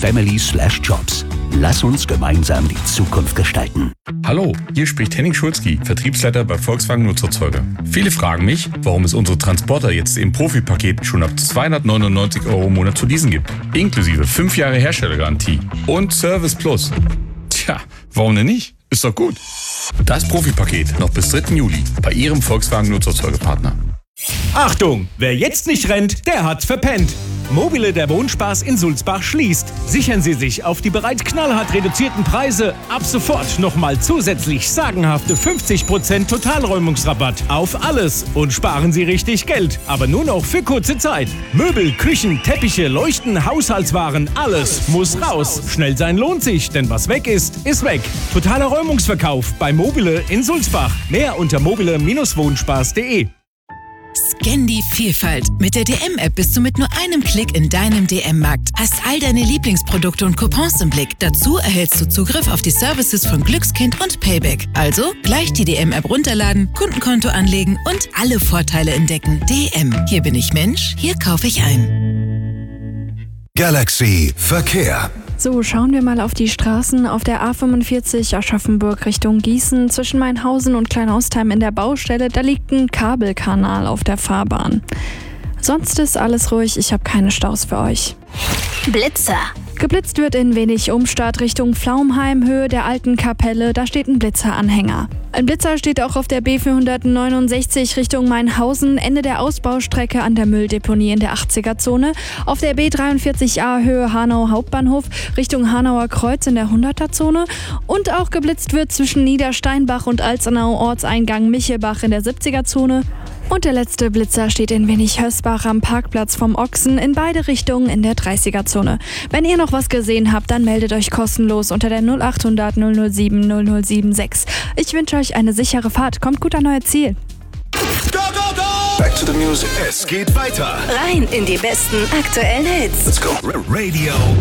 family/jobs. Lass uns gemeinsam die Zukunft gestalten. Hallo, hier spricht Henning Schulzki, Vertriebsleiter bei Volkswagen Nutzerzeuger. Viele fragen mich, warum es unsere Transporter jetzt im Profi-Paket schon ab 299 € im Monat zu leasen gibt. Inklusive 5 Jahre Herstellergarantie und Service Plus. Tja, warum denn nicht? Ist doch gut. Das Profi-Paket noch bis 3. Juli bei Ihrem Volkswagen Nutzerzeugerpartner. Achtung, wer jetzt nicht rennt, der hat verpennt. Mobile, der Wohnspaß in Sulzbach schließt. Sichern Sie sich auf die bereits knallhart reduzierten Preise ab sofort nochmal zusätzlich sagenhafte 50% Totalräumungsrabatt auf alles und sparen Sie richtig Geld, aber nur noch für kurze Zeit. Möbel, Küchen, Teppiche, Leuchten, Haushaltswaren, alles muss raus. Schnell sein lohnt sich, denn was weg ist, ist weg. Totaler Räumungsverkauf bei Mobile in Sulzbach. Mehr unter mobile-wohnspaß.de. Scan die Vielfalt. Mit der DM-App bist du mit nur einem Klick in deinem DM-Markt. Hast all deine Lieblingsprodukte und Coupons im Blick. Dazu erhältst du Zugriff auf die Services von Glückskind und Payback. Also gleich die DM-App runterladen, Kundenkonto anlegen und alle Vorteile entdecken. DM. Hier bin ich Mensch, hier kaufe ich ein. Galaxy Verkehr. So, schauen wir mal auf die Straßen. Auf der A45 Aschaffenburg Richtung Gießen zwischen Mainhausen und Kleinaustheim in der Baustelle, da liegt ein Kabelkanal auf der Fahrbahn. Sonst ist alles ruhig, ich habe keine Staus für euch. Blitzer. Geblitzt wird in Wenig Umstadt Richtung Pflaumheim, Höhe der alten Kapelle, da steht ein Blitzeranhänger. Ein Blitzer steht auch auf der B469 Richtung Mainhausen, Ende der Ausbaustrecke an der Mülldeponie in der 80er-Zone. Auf der B43a Höhe Hanau Hauptbahnhof Richtung Hanauer Kreuz in der 100er-Zone. Und auch geblitzt wird zwischen Niedersteinbach und Alzenau Ortseingang Michelbach in der 70er-Zone. Und der letzte Blitzer steht in Wenig-Hösbach am Parkplatz vom Ochsen in beide Richtungen in der 30er-Zone. Wenn ihr noch was gesehen habt, dann meldet euch kostenlos unter der 0800 007 0076. Ich wünsche euch eine sichere Fahrt. Kommt gut an euer Ziel. Go, go, go! Back to the music. Es geht weiter. Rein in die besten aktuellen Hits. Let's go. Radio